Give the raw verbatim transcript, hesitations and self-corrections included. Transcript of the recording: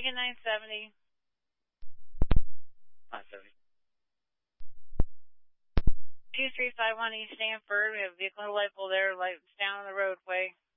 Ticket nine seventy. nine seventy. two three five one East Stanford. We have a vehicle in a light pole there. Lights down on the roadway.